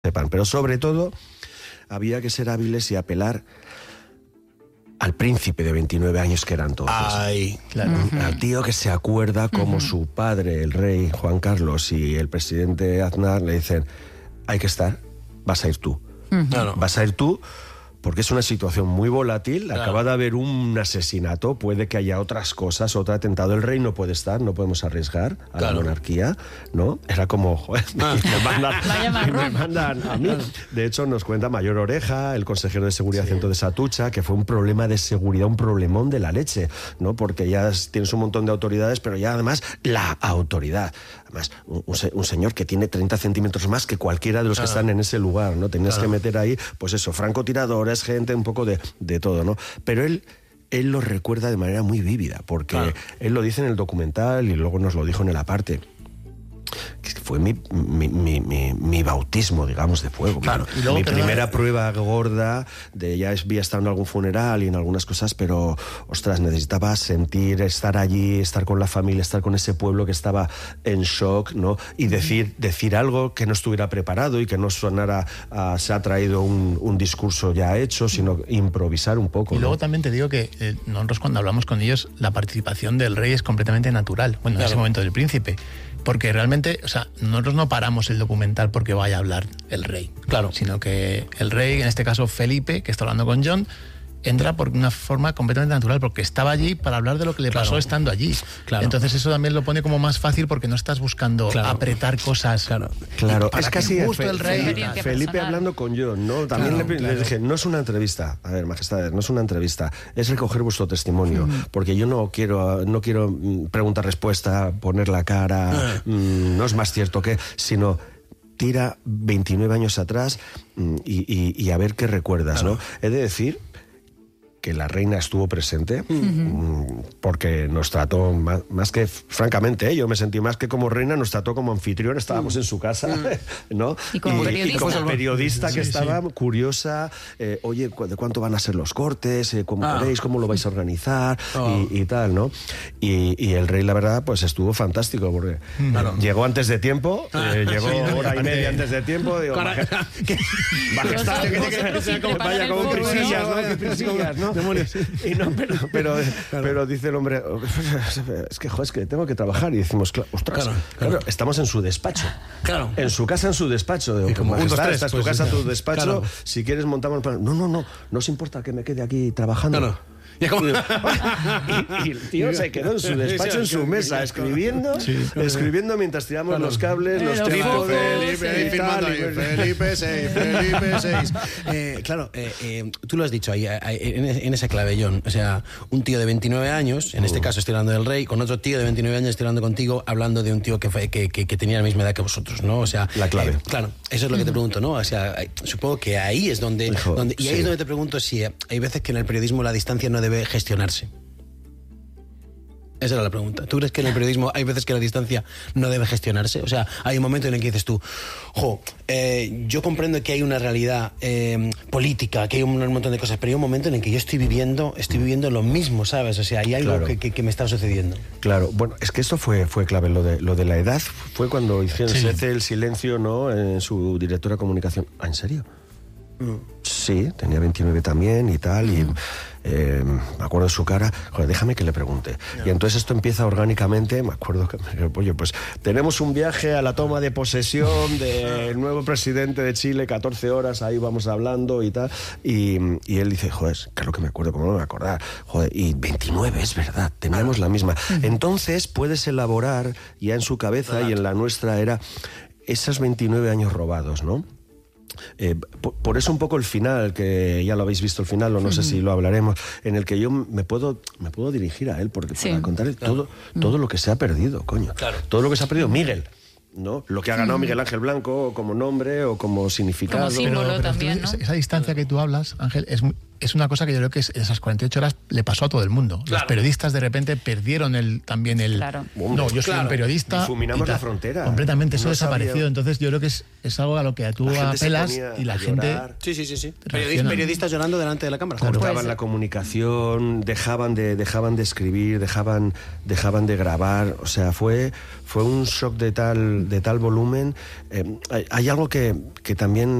sepan. Pero sobre todo había que ser hábiles y apelar al príncipe de 29 años que era entonces. Ay, Claro. Al tío que se acuerda cómo su padre, el rey Juan Carlos, y el presidente Aznar le dicen: hay que estar, vas a ir tú. claro. Vas a ir tú porque es una situación muy volátil, Claro. acaba de haber un asesinato, puede que haya otras cosas, otro atentado, el rey no puede estar, no podemos arriesgar a Claro. la monarquía, ¿no? Era como, joder, Vaya marrón. me mandan a mí. De hecho, nos cuenta Mayor Oreja, el consejero de seguridad centro de Atucha, que fue un problema de seguridad, un problemón de la leche, ¿no? Porque ya tienes un montón de autoridades, pero ya además la autoridad. Además, un señor que tiene 30 centímetros más que cualquiera de los que están en ese lugar, ¿no? Tenías que meter ahí, pues eso, francotiradores, gente, un poco de todo, ¿no? Pero él lo recuerda de manera muy vívida, porque él lo dice en el documental y luego nos lo dijo en el aparte. Que fue mi bautismo, digamos, de fuego. Claro. Mi, Y luego, mi perdona, primera prueba gorda de ya había estado en algún funeral y en algunas cosas, pero, ostras, necesitaba sentir, estar allí, estar con la familia, estar con ese pueblo que estaba en shock, ¿no? Y decir algo que no estuviera preparado y que no sonara se ha traído un discurso ya hecho, sino improvisar un poco. Y luego ¿no? también te digo que nosotros cuando hablamos con ellos, la participación del rey es completamente natural. Bueno, en Claro. ese momento del príncipe. Porque realmente, o sea, nosotros no paramos el documental porque vaya a hablar el rey. Claro. Sino que el rey, en este caso Felipe, que está hablando con John, entra por una forma completamente natural, porque estaba allí para hablar de lo que le pasó estando allí. Claro. Entonces eso también lo pone como más fácil porque no estás buscando apretar cosas. Claro, para es que casi justo el rey... Experiencia Felipe personal. hablando con John, ¿no? También le dije, no es una entrevista, a ver, majestades, no es una entrevista, es recoger vuestro testimonio, porque yo no quiero pregunta-respuesta, poner la cara, no es más cierto que, sino tira 29 años atrás y a ver qué recuerdas, ¿no? He de decir que la reina estuvo presente, porque nos trató más que, francamente, yo me sentí más que como reina, nos trató como anfitrión, estábamos en su casa, ¿no? Y como periodista. periodista que estaba curiosa, oye, ¿de cuánto van a ser los cortes? ¿Cómo queréis? ¿Cómo lo vais a organizar? Y tal, ¿no? Y el rey, la verdad, pues estuvo fantástico, porque llegó antes de tiempo, llegó hora y media antes de tiempo, digo, majestad, vaya como prisillas, ¿no? Qué prisillas, ¿no? Y no, pero dice el hombre, es que, joder, es que tengo que trabajar. Y decimos, ostras, claro, estamos en su despacho. Claro. En su casa, en su despacho. Digo, como, majestad, 1, 2, 3, esta es tu pues, casa, claro. tu despacho. Claro. Si quieres montamos el plan. No os importa que me quede aquí trabajando. Claro. Y, como... y el tío se quedó en su despacho, en su mesa, escribiendo mientras tiramos los cables, los trípodes. Felipe 6. Claro, tú lo has dicho ahí, en ese clavellón. O sea, un tío de 29 años, en este caso estoy hablando del rey, con otro tío de 29 años estoy hablando contigo, hablando de un tío que tenía la misma edad que vosotros, ¿no? O sea, la clave. Claro, eso es lo que te pregunto, ¿no? O sea, supongo que ahí es donde... ahí es donde te pregunto si hay veces que en el periodismo la distancia no debe gestionarse. Esa era la pregunta. ¿Tú crees que en el periodismo hay veces que la distancia no debe gestionarse? O sea, hay un momento en el que dices tú, yo comprendo que hay una realidad política, que hay un montón de cosas, pero hay un momento en el que yo estoy viviendo lo mismo, ¿sabes? O sea, hay algo que me está sucediendo. Claro, bueno, es que esto fue clave. Lo de la edad fue cuando hicieron el silencio, ¿no? En su directora de comunicación. ¿Ah, en serio? Sí, tenía 29 también y tal, y me acuerdo de su cara. Joder, déjame que le pregunte. Y entonces esto empieza orgánicamente. Me acuerdo que, oye, pues tenemos un viaje a la toma de posesión del nuevo presidente de Chile, 14 horas, ahí vamos hablando y tal. Y él dice, joder, claro que me acuerdo, ¿cómo no me voy a acordar? Joder, y 29, es verdad, teníamos la misma. Entonces puedes elaborar ya en su cabeza y en la nuestra era esos 29 años robados, ¿no? Por eso un poco el final, que ya lo habéis visto el final, o no sé si lo hablaremos, en el que yo me puedo dirigir a él para contarle todo lo que se ha perdido, coño. Claro. Todo lo que se ha perdido Miguel, ¿no? Lo que ha ganado Miguel Ángel Blanco como nombre o como significado. Como símbolo también, ¿no? Esa distancia que tú hablas, Ángel, es una cosa que yo creo que esas 48 horas le pasó a todo el mundo. Los Claro. periodistas de repente perdieron también el... Claro. No, yo soy un periodista... Difuminamos y tal. la frontera. Completamente, eso No desapareció. sabía. Entonces yo creo que es algo a lo que tú La gente se apelas ponía y la a gente... llorar. Sí. Reaccionan. Periodistas llorando delante de la cámara. Claro. Cortaban Pues- la comunicación, dejaban de escribir, dejaban de grabar. O sea, fue un shock de tal volumen. Hay algo que también